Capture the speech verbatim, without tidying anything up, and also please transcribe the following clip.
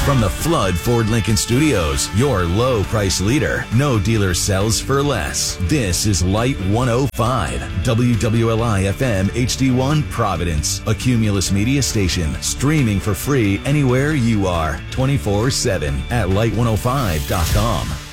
From the Flood Ford Lincoln Studios, your low price leader. No dealer sells for less. This is Light one oh five, W W L I F M H D one Providence, a Cumulus Media station, streaming for free anywhere you are, twenty-four seven at light one oh five dot com.